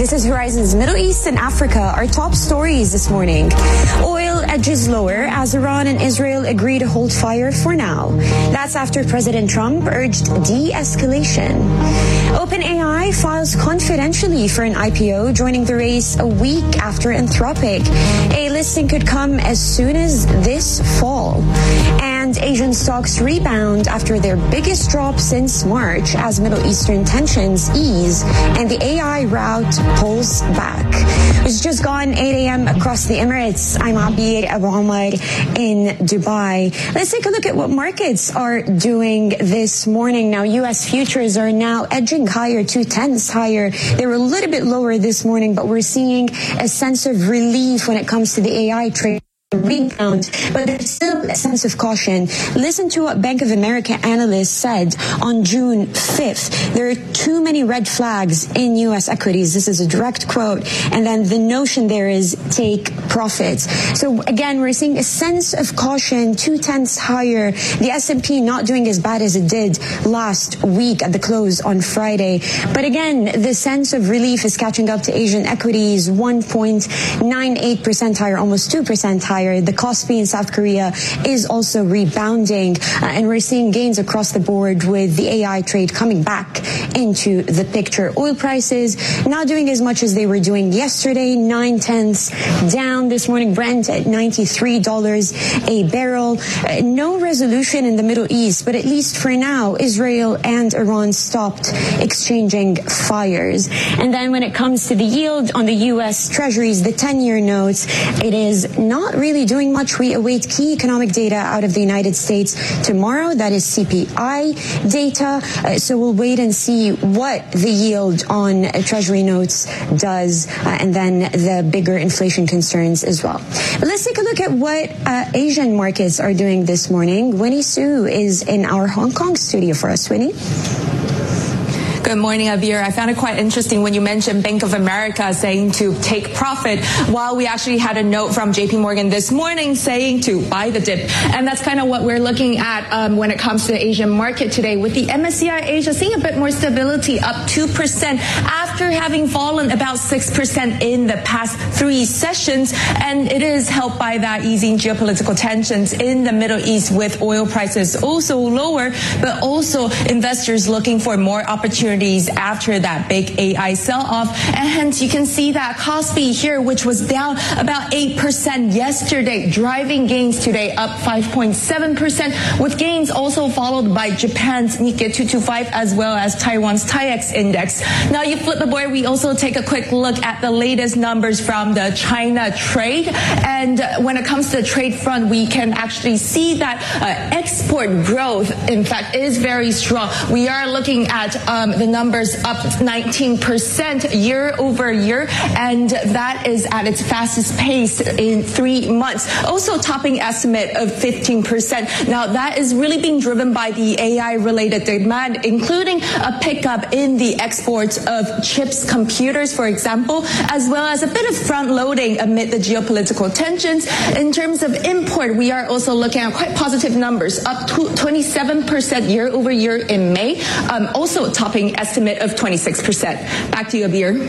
This is Horizon's Middle East and Africa. Our top stories this morning. Oil edges lower as Iran and Israel agree to hold fire for now. That's after President Trump urged de-escalation. OpenAI files confidentially for an IPO, joining the race a week after Anthropic. A listing could come as soon as this fall. And Asian stocks rebound after their biggest drop since March as Middle Eastern tensions ease and the AI rout pulls back. It's just gone 8 a.m. across the Emirates. I'm Abir Abu Omar in Dubai. Let's take a look at what markets are doing this morning. Now, U.S. futures are now edging higher, 0.2 higher. They were a little bit lower this morning, but we're seeing a sense of relief when it comes to the AI trade. Rebound, but there's still a sense of caution. Listen to what Bank of America analysts said on June 5th. There are too many red flags in U.S. equities. This is a direct quote. And then the notion there is take profits. So again, we're seeing a sense of caution, 0.2 higher. The S&P not doing as bad as it did last week at the close on Friday. But again, the sense of relief is catching up to Asian equities, 1.98% higher, almost 2% higher. The Kospi in South Korea is also rebounding, and we're seeing gains across the board with the AI trade coming back into the picture. Oil prices not doing as much as they were doing yesterday, 0.9 down this morning. Brent at $93 a barrel. No resolution in the Middle East, but at least for now, Israel and Iran stopped exchanging fires. And then when it comes to the yield on the U.S. Treasuries, the 10-year notes, it is not really doing much. We await key economic data out of the United States tomorrow. That is CPI data. So we'll wait and see what the yield on Treasury notes does, and then the bigger inflation concerns as well. But let's take a look at what Asian markets are doing this morning. Winnie Su is in our Hong Kong studio for us. Winnie? Good morning, Abir. I found it quite interesting when you mentioned Bank of America saying to take profit, while we actually had a note from JP Morgan this morning saying to buy the dip. And that's kind of what we're looking at when it comes to the Asian market today, with the MSCI Asia seeing a bit more stability, up 2% after having fallen about 6% in the past 3 sessions. And it is helped by that easing geopolitical tensions in the Middle East, with oil prices also lower, but also investors looking for more opportunities after that big AI sell-off. And hence you can see that Kospi here, which was down about 8% yesterday, driving gains today up 5.7%, with gains also followed by Japan's Nikkei 225 as well as Taiwan's TAIEX index. Now you flip the board, we also take a quick look at the latest numbers from the China trade. And when it comes to the trade front, we can actually see that export growth, in fact, is very strong. We are looking at the numbers up 19% year over year, and that is at its fastest pace in 3 months. Also topping estimate of 15%. Now that is really being driven by the AI related demand, including a pickup in the exports of chips, computers, for example, as well as a bit of front loading amid the geopolitical tensions. In terms of import, we are also looking at quite positive numbers, up to 27% year over year in May, also topping estimate of 26%. Back to you, Abir.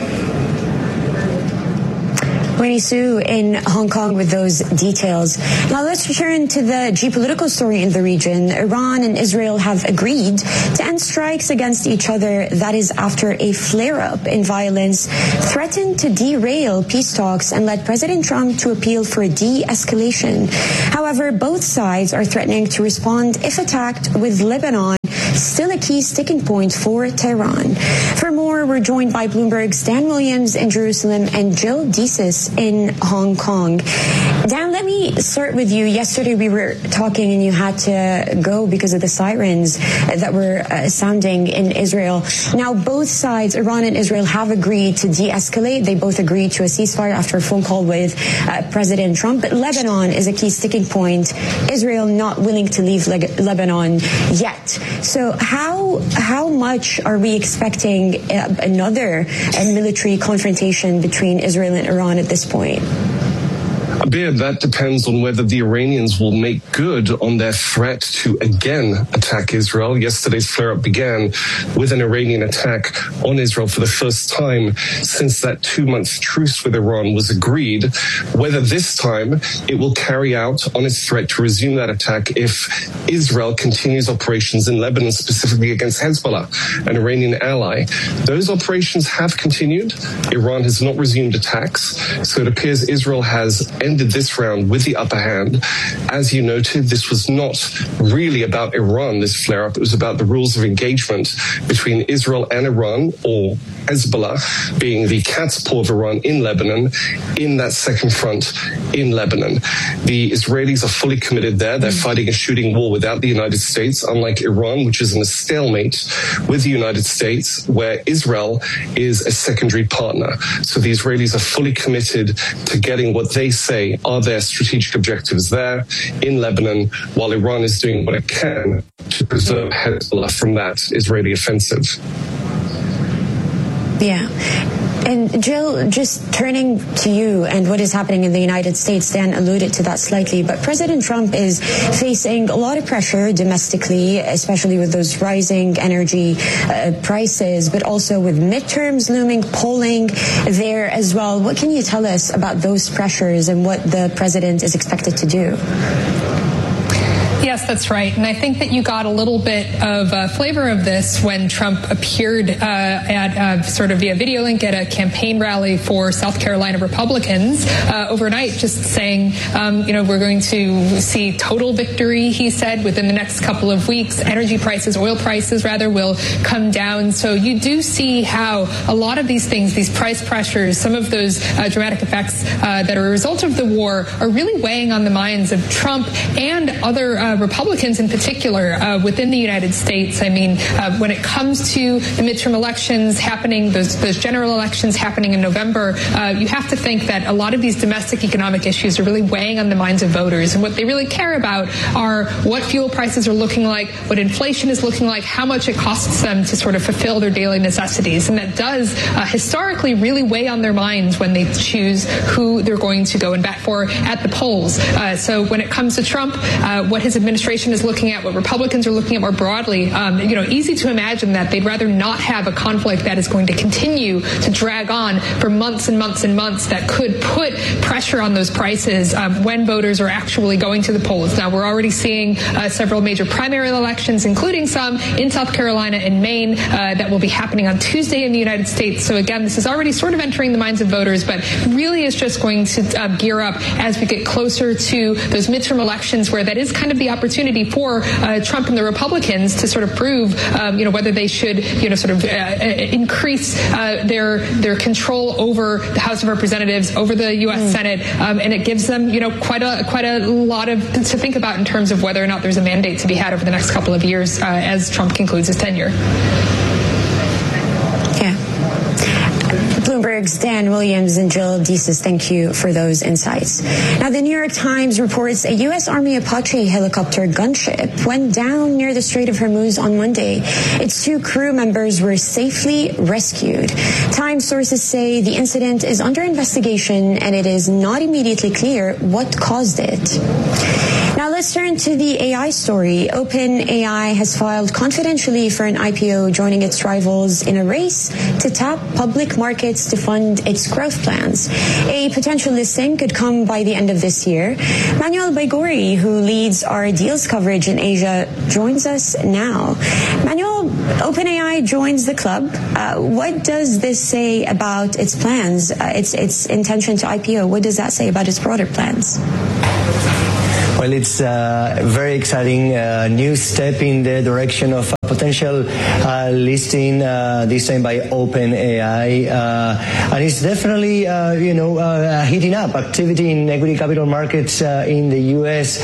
Winnie Su in Hong Kong with those details. Now let's return to the geopolitical story in the region. Iran and Israel have agreed to end strikes against each other. That is after a flare-up in violence threatened to derail peace talks and led President Trump to appeal for de-escalation. However, both sides are threatening to respond if attacked, with Lebanon still a key sticking point for Tehran. For more, we're joined by Bloomberg's Dan Williams in Jerusalem and Jill Deesis in Hong Kong. Dan, let me start with you. Yesterday we were talking and you had to go because of the sirens that were sounding in Israel. Now both sides, Iran and Israel, have agreed to de-escalate. They both agreed to a ceasefire after a phone call with President Trump. But Lebanon is a key sticking point. Israel not willing to leave Lebanon yet. So how much are we expecting another military confrontation between Israel and Iran at this point? Abir, that depends on whether the Iranians will make good on their threat to again attack Israel. Yesterday's flare-up began with an Iranian attack on Israel for the first time since that 2-month truce with Iran was agreed. Whether this time it will carry out on its threat to resume that attack if Israel continues operations in Lebanon, specifically against Hezbollah, an Iranian ally. Those operations have continued. Iran has not resumed attacks. So it appears Israel has ended this round with the upper hand. As you noted, this was not really about Iran, this flare-up. It was about the rules of engagement between Israel and Iran, or Hezbollah being the cat's paw of Iran in Lebanon, in that second front in Lebanon. The Israelis are fully committed there. They're fighting a shooting war without the United States, unlike Iran, which is in a stalemate with the United States, where Israel is a secondary partner. So the Israelis are fully committed to getting what they say are their strategic objectives there in Lebanon, while Iran is doing what it can to preserve Hezbollah from that Israeli offensive. Yeah. And Jill, just turning to you and what is happening in the United States, Dan alluded to that slightly, but President Trump is facing a lot of pressure domestically, especially with those rising energy prices, but also with midterms looming, polling there as well. What can you tell us about those pressures and what the president is expected to do? Yes, that's right. And I think that you got a little bit of a flavor of this when Trump appeared at sort of via video link at a campaign rally for South Carolina Republicans overnight, just saying, we're going to see total victory, he said, within the next couple of weeks. Energy prices, oil prices, rather, will come down. So you do see how a lot of these things, these price pressures, some of those dramatic effects that are a result of the war are really weighing on the minds of Trump and other Republicans in particular within the United States. I mean, when it comes to the midterm elections happening, those general elections happening in November, you have to think that a lot of these domestic economic issues are really weighing on the minds of voters. And what they really care about are what fuel prices are looking like, what inflation is looking like, how much it costs them to sort of fulfill their daily necessities. And that does historically really weigh on their minds when they choose who they're going to go and bat for at the polls. So when it comes to Trump, what his administration is looking at, what Republicans are looking at more broadly, easy to imagine that they'd rather not have a conflict that is going to continue to drag on for months and months and months that could put pressure on those prices when voters are actually going to the polls. Now, we're already seeing several major primary elections, including some in South Carolina and Maine that will be happening on Tuesday in the United States. So again, this is already sort of entering the minds of voters, but really is just going to gear up as we get closer to those midterm elections, where that is kind of the opportunity for Trump and the Republicans to sort of prove, whether they should, increase their control over the House of Representatives, over the U.S. Senate, and it gives them, quite a lot to think about in terms of whether or not there's a mandate to be had over the next couple of years as Trump concludes his tenure. Bloomberg's Dan Williams and Jill Deeses, thank you for those insights. Now, the New York Times reports a U.S. Army Apache helicopter gunship went down near the Strait of Hormuz on Monday. Its 2 crew members were safely rescued. Times sources say the incident is under investigation and it is not immediately clear what caused it. Now let's turn to the AI story. OpenAI has filed confidentially for an IPO, joining its rivals in a race to tap public markets to fund its growth plans. A potential listing could come by the end of this year. Manuel Baigori, who leads our deals coverage in Asia, joins us now. Manuel, OpenAI joins the club. What does this say about its plans, its intention to IPO? What does that say about its broader plans? Well, it's a very exciting new step in the direction of a potential listing, this time by OpenAI. And it's definitely, heating up activity in equity capital markets in the U.S.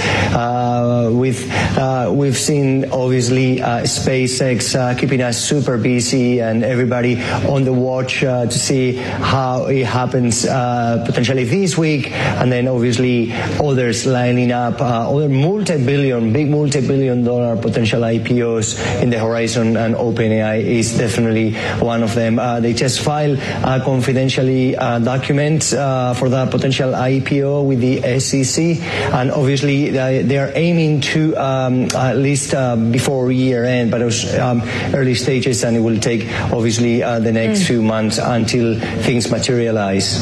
We've seen, obviously, SpaceX keeping us super busy and everybody on the watch to see how it happens potentially this week. And then, obviously, others lining up, other big multi-billion dollar potential IPOs in the horizon, and OpenAI is definitely one of them. They just filed a confidentially document for the potential IPO with the SEC, and obviously they are aiming to at least before year end, but it was early stages, and it will take obviously the next few months until things materialize.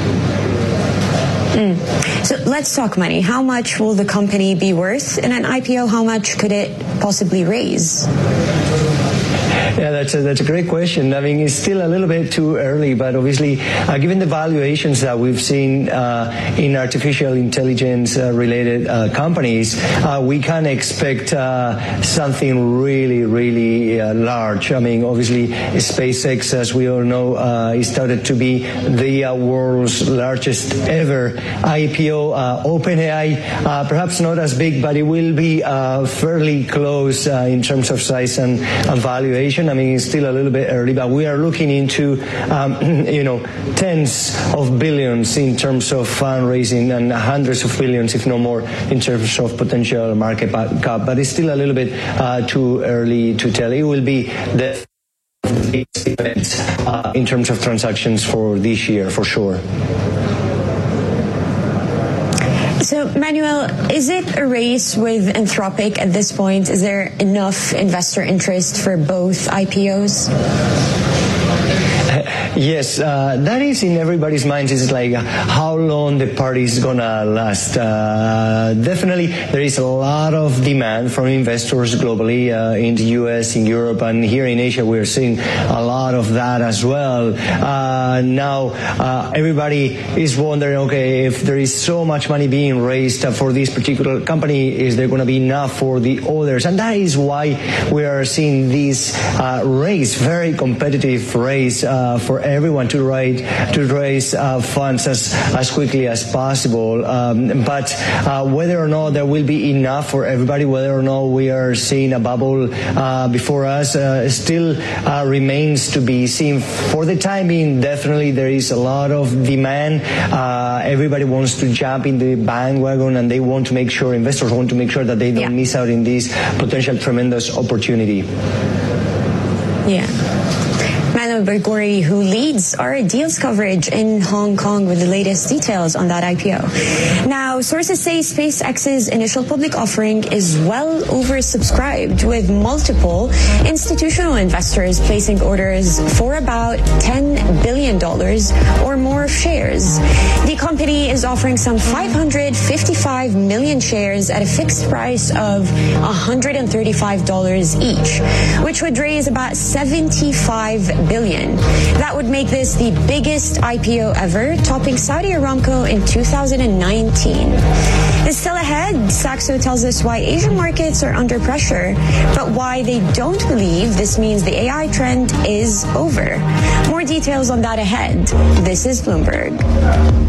So let's talk money. How much will the company be worth in an IPO? How much could it possibly raise? Yeah, that's a great question. I mean, it's still a little bit too early, but obviously, given the valuations that we've seen in artificial intelligence related companies, we can expect something really, really large. I mean, obviously, SpaceX, as we all know, is started to be the world's largest ever IPO. OpenAI, perhaps not as big, but it will be fairly close in terms of size and valuation. I mean, it's still a little bit early, but we are looking into, tens of billions in terms of fundraising and hundreds of billions, if no more, in terms of potential market cap. But it's still a little bit too early to tell. It will be the event in terms of transactions for this year, for sure. So, Manuel, is it a race with Anthropic at this point? Is there enough investor interest for both IPOs? Yes, that is in everybody's minds. It's like how long the party is gonna last. Definitely, there is a lot of demand from investors globally in the U.S., in Europe, and here in Asia. We're seeing a lot of that as well. Now, everybody is wondering, okay, if there is so much money being raised for this particular company, is there going to be enough for the others? And that is why we are seeing this race, very competitive race for everyone to raise funds as quickly as possible. But whether or not there will be enough for everybody, whether or not we are seeing a bubble before us, still remains to be seen. For the time being, definitely there is a lot of demand. Everybody wants to jump in the bandwagon, and they want to make sure, investors want to make sure that they don't miss out in this potential tremendous opportunity. Yeah. Manuel Bergori, who leads our deals coverage in Hong Kong with the latest details on that IPO. Now, sources say SpaceX's initial public offering is well oversubscribed, with multiple institutional investors placing orders for about $10 billion or more of shares. The company is offering some 555 million shares at a fixed price of $135 each, which would raise about $75 billion. That would make this the biggest IPO ever, topping Saudi Aramco in 2019. It's still ahead. Saxo tells us why Asian markets are under pressure, but why they don't believe this means the AI trend is over. More details on that ahead. This is Bloomberg.